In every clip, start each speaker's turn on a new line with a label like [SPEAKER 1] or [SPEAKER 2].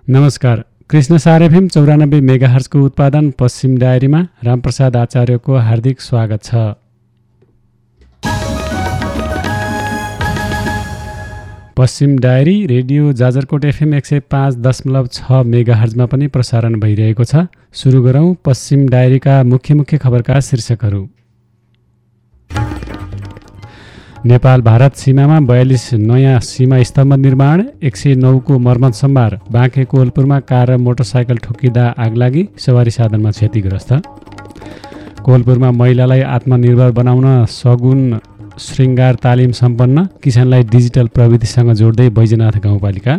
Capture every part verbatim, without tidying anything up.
[SPEAKER 1] नमस्कार। कृष्णसार एफएम चौरानब्बे मेगाहर्जको उत्पादन पश्चिम डायरीमा रामप्रसाद आचार्यको हार्दिक स्वागत छ। पश्चिम डायरी रेडियो जाजरकोट एफएम एक सय पाँच दशमलव छ मेगाहर्जमा पनि प्रसारण भइरहेको छ। सुरु गरौँ पश्चिम डायरीका मुख्य मुख्य खबरका शीर्षकहरू। नेपाल भारत सीमामा बयालिस नयाँ सीमा स्तम्भ निर्माण, एक सय नौको मर्मत सम्भार, बाँके कोहलपुरमा कार र मोटरसाइकल ठोकिँदा आगलागी, सवारी साधनमा क्षतिग्रस्त। कोहलपुरमा महिलालाई आत्मनिर्भर बनाउन सगुन श्रृङ्गार तालिम सम्पन्न, किसानलाई डिजिटल प्रविधिसँग जोड्दै बैजनाथ गाउँपालिका।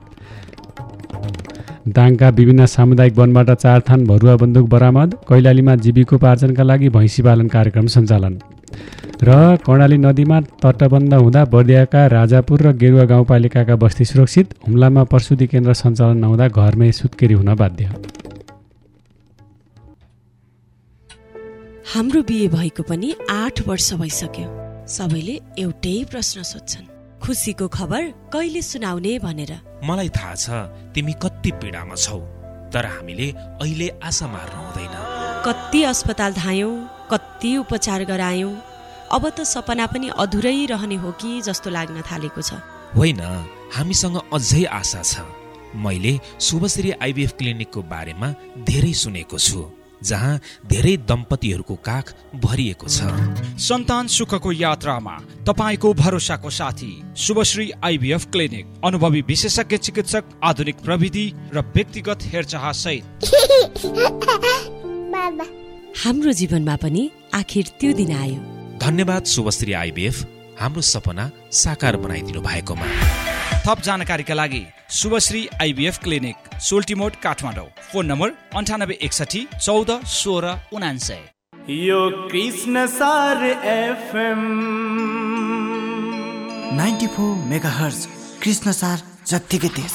[SPEAKER 1] दाङका विभिन्न सामुदायिक वनबाट चार थान भरुवा बन्दुक बरामद, कैलालीमा जीविकोपार्जनका लागि भैँसी पालन कार्यक्रम सञ्चालन। र कर्णाली नदीमा तटबन्ध हुँदा बर्दियाका राजापुर र गेरुवा गाउँपालिकाका बस्ती सुरक्षित, हुम्लामा प्रसुति केन्द्र सञ्चालन नहुँदा घरमै सुत्केरी हुन बाध्य।
[SPEAKER 2] हाम्रो बिहे भएको पनि आठ वर्ष भइसक्यो। सबैले एउटै प्रश्न सोध्छन्, खुसीको खबर कहिले सुनाउने भनेर।
[SPEAKER 3] मलाई थाहा छ तिमी कति पीडामा छौ, तर हामीले अहिले आशा मार्नु हुँदैन।
[SPEAKER 2] कति अस्पताल धायौं, कति उपचार गरायौं, अब त सपना पनि अधुरै रहने हो कि जस्तो लाग्न थालेको छ।
[SPEAKER 3] होइन, हामीसँग अझै आशा छ। मैले शुभश्री आइभीएफ क्लिनिकको बारेमा धेरै सुनेको छु, जहाँ धेरै दम्पतिहरूको काख भरिएको छ।
[SPEAKER 4] सन्तान सुखको यात्रामा तपाईको भरोसाको साथी शुभश्री आइभीएफ क्लिनिक, अनुभवी विशेषज्ञ चिकित्सक, आधुनिक प्रविधि र व्यक्तिगत हेरचाह सहित।
[SPEAKER 2] हाम्रो जीवनमा पनि आखिर त्यो दिन आयो।
[SPEAKER 3] धन्यवाद शुभश्री आइभीएफ, हाम्रो सपना साकार बनाइदिनु भएकोमा।
[SPEAKER 4] थप जानकारीका लागि Shubhashree IVF clinic, सोल्टिमोड, Kathmandu. Phone number अन्ठानब्बे एकसठी चौध सोह्र उनान्सय।
[SPEAKER 5] यो Krishnasar FM
[SPEAKER 6] ninety four megahertz, Krishnasar जत्तिकै तेज।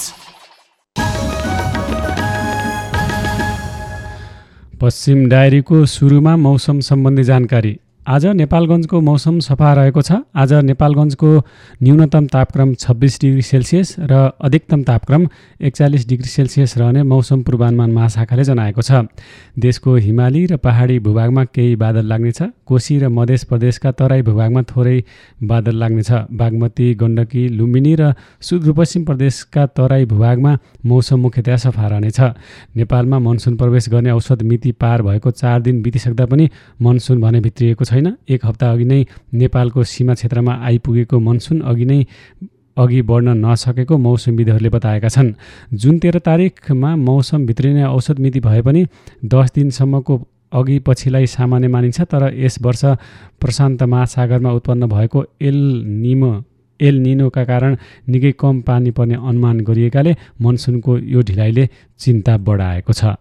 [SPEAKER 1] पश्चिम डायरीको सुरुमा मौसम सम्बन्धी जानकारी। आज नेपालगञ्जको मौसम सफा रहेको छ। आज नेपालगञ्जको न्यूनतम तापक्रम छब्बिस डिग्री सेल्सियस र अधिकतम तापक्रम एकचालिस डिग्री सेल्सियस रहने मौसम पूर्वानुमान महाशाखाले जनाएको छ। देशको हिमाली र पहाडी भूभागमा केही बादल लाग्नेछ। कोशी र मध्य प्रदेशका तराई भूभागमा थोरै बादल लाग्नेछ। बागमती, गण्डकी, लुम्बिनी र सुदूरपश्चिम प्रदेशका तराई भूभागमा मौसम मुख्यतया सफा रहनेछ। नेपालमा मनसुन प्रवेश गर्ने औसत मिति पार भएको चार दिन बितिसक्दा पनि मनसुन भने भित्रिएको छैन। एक हप्ता अघि नै नेपालको सीमा क्षेत्रमा आइपुगेको मनसुन अघि नै अघि बढ्न नसकेको मौसमविदहरूले बताएका छन्। जुन तेह्र तारिकमा मौसम भित्रिने औसत मिति भए पनि दस दिनसम्मको अघि पछिलाई सामान्य मानिन्छ। तर यस वर्ष प्रशान्त महासागरमा उत्पन्न भएको एल निमो एल निनोका कारण निकै कम पानी पर्ने अनुमान गरिएकाले मनसुनको यो ढिलाइले चिन्ता बढाएको छ।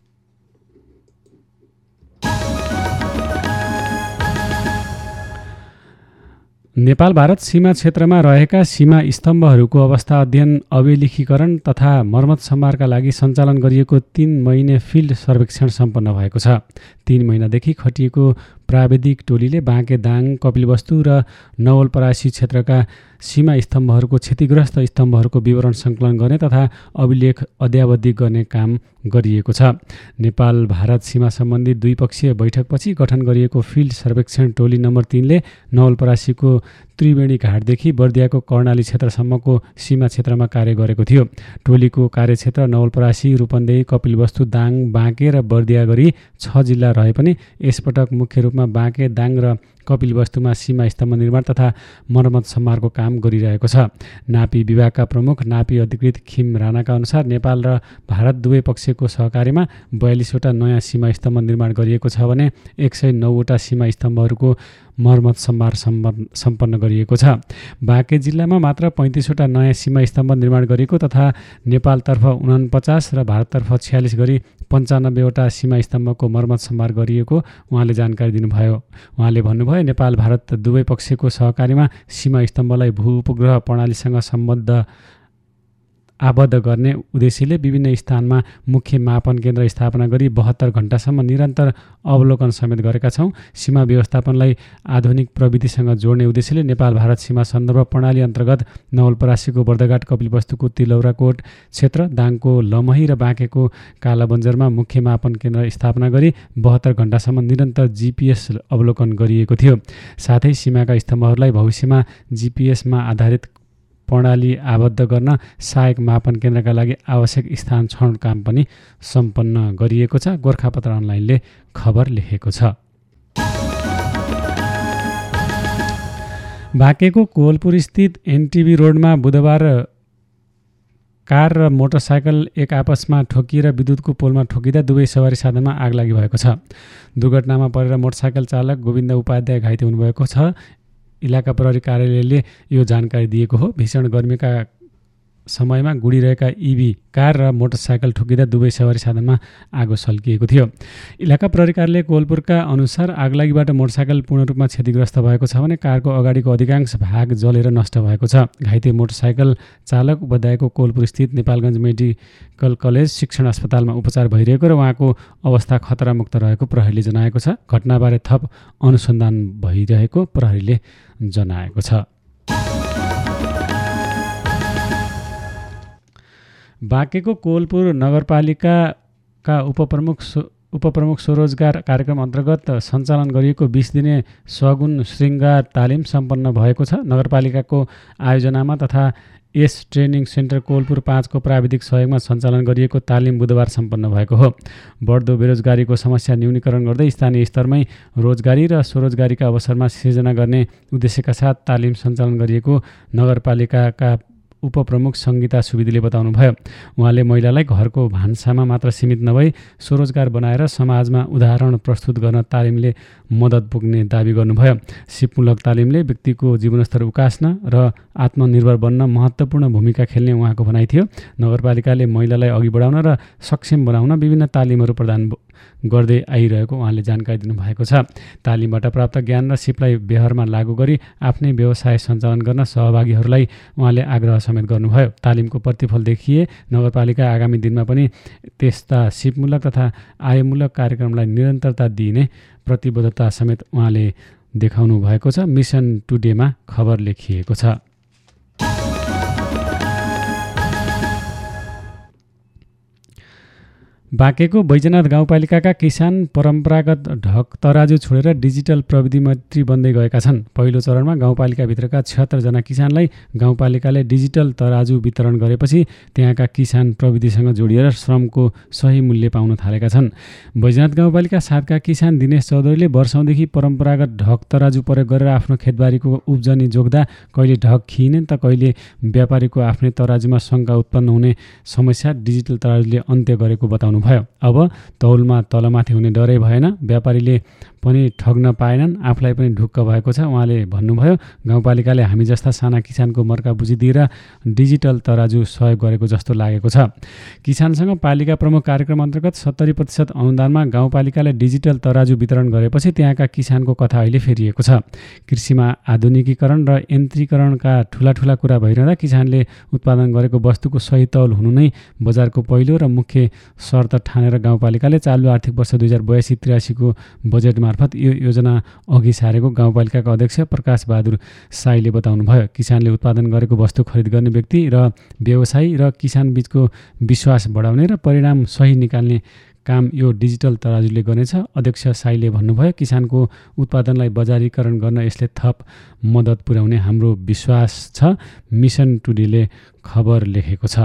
[SPEAKER 1] नेपाल भारत सीमा क्षेत्रमा रहेका सीमा स्तम्भहरूको अवस्था अध्ययन, अभिलेखीकरण तथा मर्मत सम्भारका लागि सञ्चालन गरिएको तीन महिने फिल्ड सर्वेक्षण सम्पन्न भएको छ। तीन महिनादेखि खटिएको प्राविधिक टोलीले बाँके दाङ, कपिलवस्तु र नवलपरासी क्षेत्रका सीमा स्तम्भहरूको क्षतिग्रस्त स्तम्भहरूको विवरण सङ्कलन गर्ने तथा अभिलेख अद्यावधि गर्ने काम गरिएको छ। नेपाल भारत सीमा सम्बन्धी द्विपक्षीय बैठकपछि गठन गरिएको फिल्ड सर्वेक्षण टोली नम्बर तीनले नवलपरासीको त्रिवेणी घाटदेखि बर्दियाको कर्णाली क्षेत्रसम्मको सीमा क्षेत्रमा कार्य गरेको थियो। टोलीको कार्यक्षेत्र नवलपरासी, रूपन्देही, कपिलवस्तु, दाङ, बाँके र बर्दिया गरी छ जिल्ला रहे पनि यसपटक मुख्य रूपमा बाँके, दाङ र कपिलवस्तुमा सीमा स्तम्भ निर्माण तथा मर्मत सम्भारको काम गरिरहेको छ। नापी विभागका प्रमुख नापी अधिकृत खिम राणाका अनुसार नेपाल र भारत दुवै पक्षको सहकार्यमा बयालिसवटा नयाँ सीमा स्तम्भ निर्माण गरिएको छ भने एक सय नौवटा सीमा स्तम्भहरूको मर्मत सम्भार सम्पन्न गरिएको छ। बाँके जिल्लामा मात्र पैँतिसवटा नयाँ सीमा स्तम्भ निर्माण गरिएको तथा नेपालतर्फ उनापचास र भारततर्फ छ्यालिस गरी पन्चानब्बेवटा सीमा स्तम्भको मर्मत सम्भार गरिएको उहाँले जानकारी दिनुभयो। उहाँले भन्नुभयो, नेपाल भारत दुवै पक्षको सहकार्यमा सीमा स्तम्भलाई भू उपग्रह प्रणालीसँग सम्बद्ध आबद्ध गर्ने उद्देश्यले विभिन्न स्थानमा मुख्य मापन केन्द्र स्थापना गरी बहत्तर घण्टासम्म निरन्तर अवलोकन समेत गरेका छौँ। सीमा व्यवस्थापनलाई आधुनिक प्रविधिसँग जोड्ने उद्देश्यले नेपाल भारत सीमा सन्दर्भ प्रणाली अन्तर्गत नवलपरासीको बर्दघाट, कपिलवस्तुको तिलौराकोट क्षेत्र, दाङको लमही र बाँकेको कालाबन्जरमा मुख्य मापन केन्द्र स्थापना गरी बहत्तर घण्टासम्म निरन्तर जिपिएस अवलोकन गरिएको थियो। साथै सीमाका स्तम्भहरूलाई भविष्यमा जिपिएसमा आधारित प्रणाली आबद्ध गर्न सहायक मापन केन्द्रका लागि आवश्यक स्थान छनौट काम पनि सम्पन्न गरिएको छ। गोरखापत्र अनलाइनले खबर लेखेको छ। बाँकेको कोवलपुर स्थित एनटिबी रोडमा बुधबार कार र मोटरसाइकल एक आपसमा ठोकिएर विद्युतको पोलमा ठोकिँदा दुवै सवारी साधनमा आगलागी भएको छ। दुर्घटनामा परेर मोटरसाइकल चालक गोविन्द उपाध्याय घाइते हुनुभएको छ। इलाका प्रहरी कार्यालयले यो जानकारी दिएको हो। भीषण गर्मीका समयमा गुडिरहेका इभी कार र मोटरसाइकल ठोकिँदा दुवै सवारी साधनमा आगो सल्किएको थियो। इलाका प्रहरी कार्यालय कोवलपुरका अनुसार आगलागीबाट मोटरसाइकल पूर्ण रूपमा क्षतिग्रस्त भएको छ भने कारको अगाडिको अधिकांश भाग जलेर नष्ट भएको छ। घाइते मोटरसाइकल चालक उपाध्यायको कोवलपुर स्थित नेपालगञ्ज मेडिकल कलेज शिक्षण अस्पतालमा उपचार भइरहेको र उहाँको अवस्था खतरामुक्त रहेको प्रहरीले जनाएको छ। घटनाबारे थप अनुसन्धान भइरहेको प्रहरीले जनाएको छ। बाँकेको कोवलपुर नगरपालिकाका उपप्रमुख उपप्रमुख स्वरोजगार कार्यक्रम अन्तर्गत सञ्चालन गरिएको बीस दिने सगुन श्रृङ्गार तालिम सम्पन्न भएको छ। नगरपालिकाको आयोजनामा तथा यस ट्रेनिङ सेन्टर कोवलपुर पाँचको प्राविधिक सहयोगमा सञ्चालन गरिएको तालिम बुधबार सम्पन्न भएको हो। बढ्दो बेरोजगारीको समस्या न्यूनीकरण गर्दै स्थानीय स्तरमै रोजगारी र स्वरोजगारीका अवसरमा सिर्जना गर्ने उद्देश्यका साथ तालिम सञ्चालन गरिएको नगरपालिकाका उपप्रमुख सङ्गीता सुवेदीले बताउनुभयो। उहाँले महिलालाई घरको भान्सामा मात्र सीमित नभई स्वरोजगार बनाएर समाजमा उदाहरण प्रस्तुत गर्न तालिमले मद्दत पुग्ने दावी गर्नुभयो। सिपमूलक तालिमले व्यक्तिको जीवनस्तर उकास्न र आत्मनिर्भर बन्न महत्त्वपूर्ण भूमिका खेल्ने उहाँको भनाइ थियो। नगरपालिकाले महिलालाई अघि बढाउन र सक्षम बनाउन विभिन्न तालिमहरू प्रदान गर्दै आइरहेको उहाँले जानकारी दिनुभएको छ। तालिमबाट प्राप्त ज्ञान र सिपलाई व्यवहारमा लागू गरी आफ्नै व्यवसाय सञ्चालन गर्न सहभागीहरूलाई उहाँले आग्रह समेत गर्नुभयो। तालिमको प्रतिफल देखिए नगरपालिका आगामी दिनमा पनि त्यस्ता सिपमूलक तथा आयमूलक कार्यक्रमलाई निरन्तरता दिइने प्रतिबद्धता समेत उहाँले देखाउनु भएको छ। मिसन टुडेमा खबर लेखिएको छ। बाँकेको बैजनाथ गाउँपालिकाका किसान परम्परागत ढक तराजु छोडेर डिजिटल प्रविधि मैत्री बन्दै गएका छन्। पहिलो चरणमा गाउँपालिकाभित्रका छिहत्तरजना किसानलाई गाउँपालिकाले डिजिटल तराजु वितरण गरेपछि त्यहाँका किसान प्रविधिसँग जोडिएर श्रमको सही मूल्य पाउन थालेका छन्। बैजनाथ गाउँपालिका सातका किसान दिनेश चौधरीले वर्षौँदेखि परम्परागत ढक तराजु प्रयोग गरेर आफ्नो खेतबारीको उब्जनी जोग्दा कहिले ढक खिइने त कहिले व्यापारीको आफ्नै तराजुमा शङ्का उत्पन्न हुने समस्या डिजिटल तराजुले अन्त्य गरेको बताउनु भयो। अब तौलमा तलमाथि हुने डरै भएन, व्यापारीले पनि ठग्न पाएनन्, आफूलाई पनि ढुक्क भएको छ। उहाँले भन्नुभयो, गाउँपालिकाले हामी जस्ता साना किसानको मर्का बुझिदिएर डिजिटल तराजु सहयोग गरेको जस्तो लागेको छ। किसानसँग पालिका प्रमुख कार्यक्रम अन्तर्गत सत्तरी प्रतिशत अनुदानमा गाउँपालिकाले डिजिटल तराजु वितरण गरेपछि त्यहाँका किसानको कथा अहिले फेरिएको छ। कृषिमा आधुनिकीकरण र यन्त्रीकरणका ठुला ठुला कुरा भइरहँदा किसानले उत्पादन गरेको वस्तुको सही तौल हुनु नै बजारको पहिलो र मुख्य शर्त ठानेर गाउँपालिकाले चालु आर्थिक वर्ष दुई हजार बयासी त्रियासीको बजेट मार्फत यो योजना अघि सारेको गाउँपालिकाका अध्यक्ष प्रकाश बहादुर साईले बताउनुभयो। किसानले उत्पादन गरेको वस्तु खरिद गर्ने व्यक्ति र व्यवसायी र किसान बीचको विश्वास बढाउने र परिणाम सही निकाल्ने काम यो डिजिटल तराजुले गर्नेछ। अध्यक्ष साईले भन्नुभयो, किसानको उत्पादनलाई बजारीकरण गर्न यसले थप मद्दत पुर्याउने हाम्रो विश्वास छ। मिसन टुडेले खबर लेखेको छ।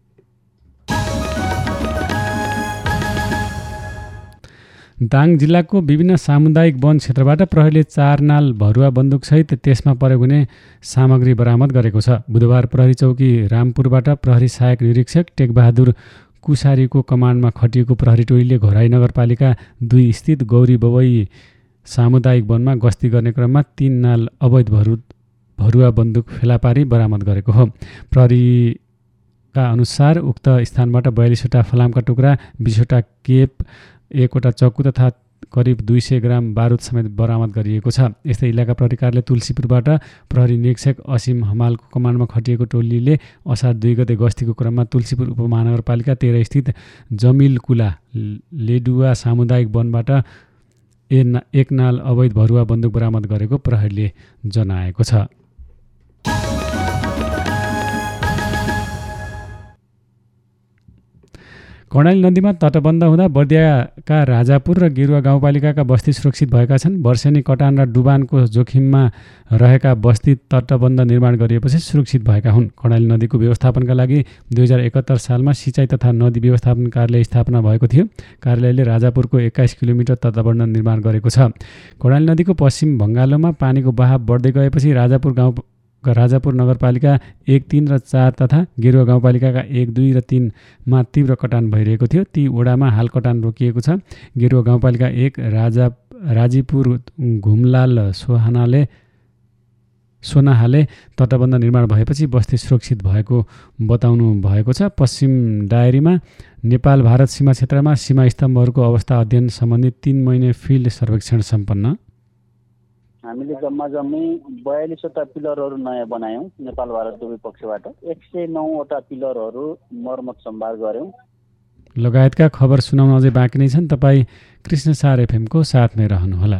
[SPEAKER 1] दाङ जिल्लाको विभिन्न सामुदायिक वन क्षेत्रबाट प्रहरीले चार नाल भरुवा बन्दुकसहित त्यसमा प्रयोग हुने सामग्री बरामद गरेको छ। बुधबार प्रहरी चौकी रामपुरबाट प्रहरी सहायक निरीक्षक टेकबहादुर कुसारीको कमान्डमा खटिएको प्रहरी टोलीले घोराई नगरपालिका दुई स्थित गौरी बबई सामुदायिक वनमा गस्ती गर्ने क्रममा तीन नाल अवैध भरु भरुवा बन्दुक फेला पारी बरामद गरेको हो। प्रहरीका अनुसार उक्त स्थानबाट बयालिसवटा फलामका टुक्रा, बिसवटा केप, एकवटा चक्कु तथा करिब दुई सय ग्राम बारुद समेत बरामद गरिएको छ। यस्तै इलाका प्रहरी कार्यालय तुलसीपुरबाट प्रहरी निरीक्षक असीम हमालको कमान्डमा खटिएको टोलीले असार दुई गते गस्तीको क्रममा तुलसीपुर उपमहानगरपालिका तेह्र स्थित जमिल कुला लेडुवा सामुदायिक वनबाट एक नाल अवैध भरुवा बन्दुक बरामद गरेको प्रहरीले जनाएको छ। कर्णाली नदीमा तटबन्ध हुँदा बर्दियाका राजापुर र गेरुवा गाउँपालिकाका बस्ती सुरक्षित भएका छन्। वर्षेनी कटान र डुबानको जोखिममा रहेका बस्ती तटबन्ध निर्माण गरिएपछि सुरक्षित भएका हुन्। कर्णाली नदीको व्यवस्थापनका लागि दुई हजार एकहत्तर सालमा सिँचाइ तथा नदी व्यवस्थापन कार्यालय स्थापना भएको थियो। कार्यालयले राजापुरको एक्काइस किलोमिटर तटबन्ध निर्माण गरेको छ। कर्णाली नदीको पश्चिम भङ्गालोमा पानीको बहाव बढ्दै गएपछि राजापुर गाउँ राजापुर नगरपालिका एक तीन र चार तथा गेरुवा गाउँपालिकाका एक दुई र तीनमा तीव्र कटान भइरहेको थियो। ती वडामा हाल कटान रोकिएको छ। गेरुवा गाउँपालिका एक राजा राजीपुर घुमलाल सोहानाले सोनाहाले तटबन्ध निर्माण भएपछि बस्ती सुरक्षित भएको बताउनु भएको छ। पश्चिम डायरीमा नेपाल भारत सीमा क्षेत्रमा सीमा स्तम्भहरूको अवस्था अध्ययन सम्बन्धी तीन महिने फिल्ड सर्वेक्षण सम्पन्न।
[SPEAKER 7] हामीले जम्मा जम्मी बयालिसवटा पिलरहरू नयाँ बनायौँ। नेपाल भारत दुवै पक्षबाट एक सय नौवटा पिलरहरू मर्मत सम्भार गऱ्यौँ
[SPEAKER 1] लगायतका खबर सुनाउन अझै बाँकी नै छन्। तपाईँ कृष्ण सार एफएमको साथमै रहनुहोला।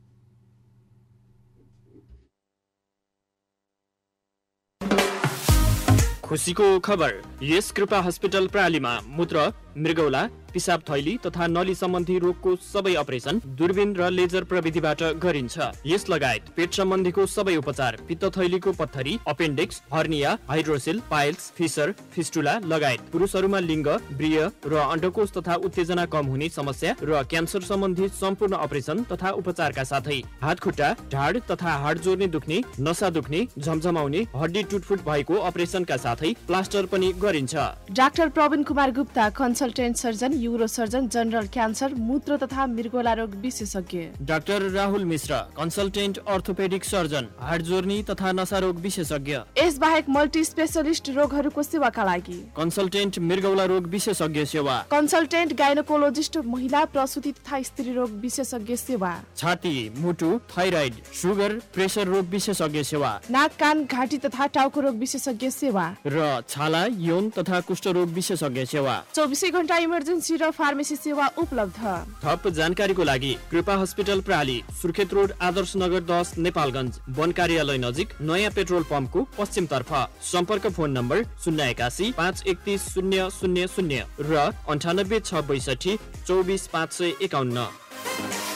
[SPEAKER 8] खुसीको खबर, यस कृपा हस्पिटल प्रालीमा मूत्र, मृगौला, पिसाब थैली तथा नली सम्बन्धी रोगको सबै अपरेसन दूरबीन र लेजर प्रविधिबाट गरिन्छ। यस लगायत पेट सम्बन्धीको सबै उपचार, पित्त थैलीको पत्थरी, appendix, hernia, hydroxyl, piles, fissure, fistula लगायत पुरुषहरूमा लिङ्ग, ब्रिय र अण्डकोष तथा उत्तेजना कम हुने समस्या र क्यान्सर सम्बन्धी सम्पूर्ण अपरेसन तथा उपचारका साथै हात खुट्टा, ढाड तथा हाड जोड्ने दुख्ने, नसा दुख्ने, झमझमाउने, हड्डी टुटफुट भएको अपरेसनका साथै प्लास्टर पनि गरिन्छ।
[SPEAKER 9] Doctor Praveen Kumar Gupta, consultant surgeon, euro surgeon, general cancer, मूत्र तथा मृगौला रोग विशेषज्ञ।
[SPEAKER 8] डाक्टर राहुल मिश्र, कन्सल्टेन्ट अर्थोपेडिक सर्जन, हाड जोर्नी तथा नसा रोग विशेषज्ञ।
[SPEAKER 9] यस बाहेक मल्टी स्पेशलिस्ट रोगहरूको सेवाका लागि
[SPEAKER 8] कन्सल्टेन्ट मृगौला रोग विशेषज्ञ सेवा,
[SPEAKER 9] कन्सल्टेन्ट गाइनोकोलोजिस्ट महिला प्रसुति तथा स्त्री रोग विशेषज्ञ सेवा,
[SPEAKER 8] छाती, मुटु, थाइराइड, सुगर, प्रेसर रोग विशेषज्ञ सेवा,
[SPEAKER 9] नाक कान घाँटी तथा टाउको रोग विशेषज्ञ सेवा
[SPEAKER 8] र छाला, यौन तथा कुष्ठ रोग विशेषज्ञ सेवा।
[SPEAKER 9] चौबिसै घण्टा इमर्जेन्सी र फार्मेसी सेवा उपलब्ध।
[SPEAKER 8] थप जानकारीको लागि कृपा हस्पिटल प्राली, सुर्खेत रोड, आदर्श नगर दस, नेपालगञ्ज, वन कार्यालय नजिक, नयाँ पेट्रोल पम्पको पश्चिमतर्फ। सम्पर्क फोन नम्बर शून्य एकासी पाँच एकतिस शून्य शून्य शून्य र अन्ठानब्बे छ बैसठी चौबिस पाँच सय एकाउन्न।